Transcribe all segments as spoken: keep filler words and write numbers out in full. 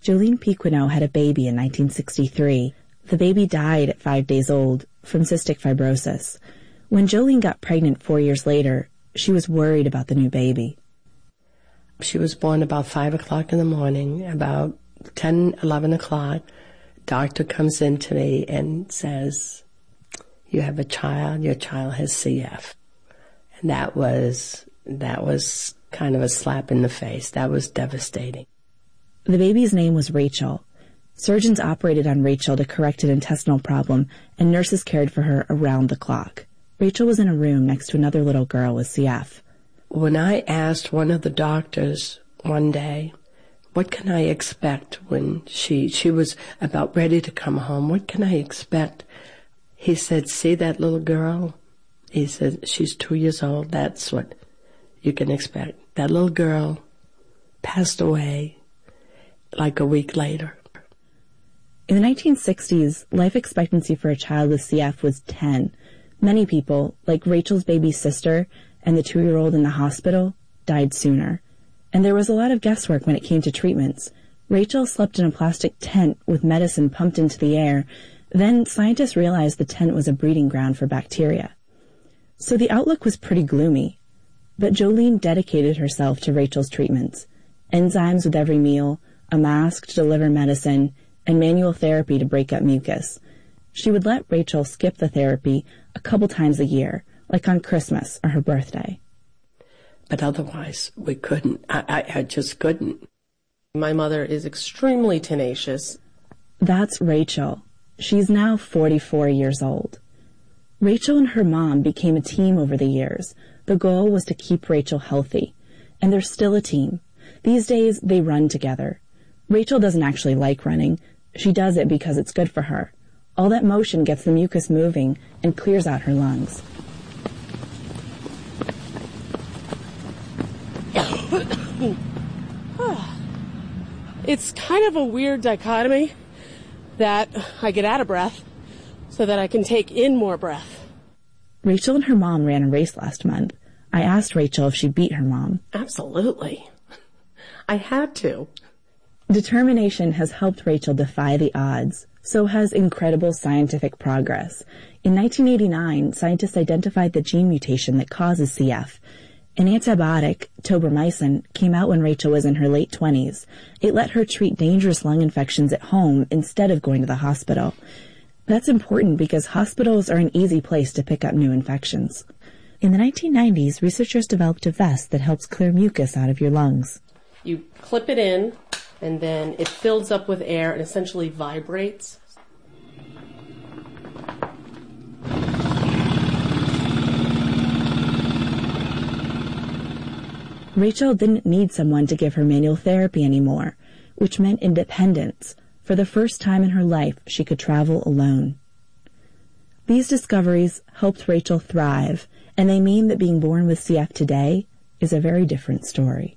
Jolene Pequeno had a baby in nineteen sixty-three. The baby died at five days old from cystic fibrosis. When Jolene got pregnant four years later, she was worried about the new baby. She was born about five o'clock in the morning. About ten, eleven o'clock, doctor comes in to me and says, "You have a child, your child has C F." And that was, that was kind of a slap in the face. That was devastating. The baby's name was Rachel. Surgeons operated on Rachel to correct an intestinal problem, and nurses cared for her around the clock. Rachel was in a room next to another little girl with C F. When I asked one of the doctors one day, what can I expect when she, she was about ready to come home, what can I expect? He said, "See that little girl?" He said, "She's two years old. That's what you can expect." That little girl passed away like a week later. In the nineteen sixties, life expectancy for a child with C F was ten. Many people, like Rachel's baby sister and the two-year-old in the hospital, died sooner. And there was a lot of guesswork when it came to treatments. Rachel slept in a plastic tent with medicine pumped into the air. Then scientists realized the tent was a breeding ground for bacteria. So the outlook was pretty gloomy. But Jolene dedicated herself to Rachel's treatments. Enzymes with every meal, a mask to deliver medicine, and manual therapy to break up mucus. She would let Rachel skip the therapy a couple times a year, like on Christmas or her birthday. But otherwise, we couldn't. I, I, I just couldn't. My mother is extremely tenacious. That's Rachel. She's now forty-four years old. Rachel and her mom became a team over the years. The goal was to keep Rachel healthy. And they're still a team. These days, they run together. Rachel doesn't actually like running. She does it because it's good for her. All that motion gets the mucus moving and clears out her lungs. It's kind of a weird dichotomy that I get out of breath so that I can take in more breath. Rachel and her mom ran a race last month. I asked Rachel if she beat her mom. Absolutely. I had to. Determination has helped Rachel defy the odds. So has incredible scientific progress. In nineteen eighty-nine, scientists identified the gene mutation that causes C F. An antibiotic, tobramycin, came out when Rachel was in her late twenties. It let her treat dangerous lung infections at home instead of going to the hospital. That's important because hospitals are an easy place to pick up new infections. In the nineteen nineties, researchers developed a vest that helps clear mucus out of your lungs. You clip it in, and then it fills up with air and essentially vibrates. Rachel didn't need someone to give her manual therapy anymore, which meant independence. For the first time in her life, she could travel alone. These discoveries helped Rachel thrive, and they mean that being born with C F today is a very different story.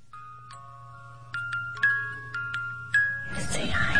Say hi.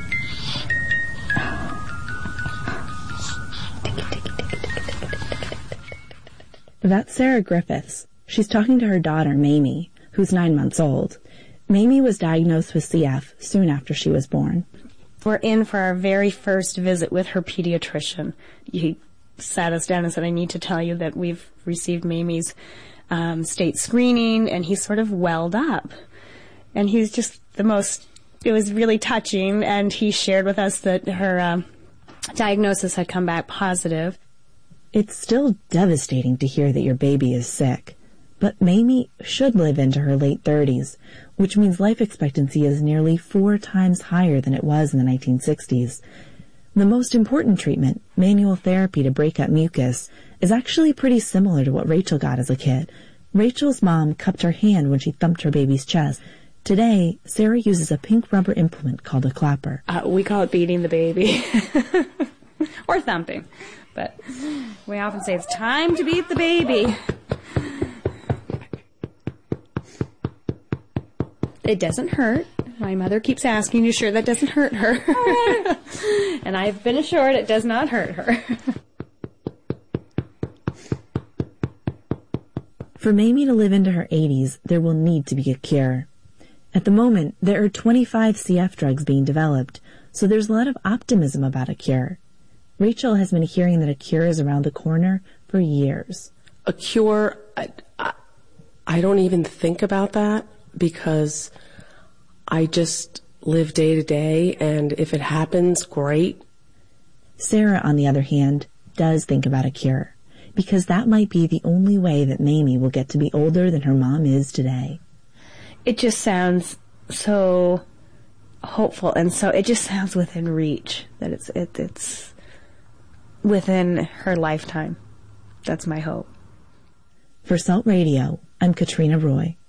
That's Sarah Griffiths. She's talking to her daughter, Mamie, who's nine months old. Mamie was diagnosed with C F soon after she was born. We're in for our very first visit with her pediatrician. He sat us down and said, "I need to tell you that we've received Mamie's um, state screening," and he sort of welled up. And he's just the most, it was really touching, and he shared with us that her um, diagnosis had come back positive. It's still devastating to hear that your baby is sick. But Mamie should live into her late thirties, which means life expectancy is nearly four times higher than it was in the nineteen sixties. The most important treatment, manual therapy to break up mucus, is actually pretty similar to what Rachel got as a kid. Rachel's mom cupped her hand when she thumped her baby's chest. Today, Sarah uses a pink rubber implement called a clapper. Uh, we call it beating the baby. Or thumping. But we often say it's time to beat the baby. It doesn't hurt. My mother keeps asking, "You sure that doesn't hurt her?" And I've been assured it does not hurt her. For Mamie to live into her eighties, there will need to be a cure. At the moment, there are twenty-five C F drugs being developed, so there's a lot of optimism about a cure. Rachel has been hearing that a cure is around the corner for years. A cure, I, I, I don't even think about that because I just live day to day, and if it happens, great. Sarah, on the other hand, does think about a cure, because that might be the only way that Mamie will get to be older than her mom is today. It just sounds so hopeful, and so it just sounds within reach, that it's it, it's within her lifetime. That's my hope. For Salt Radio, I'm Katrina Roy.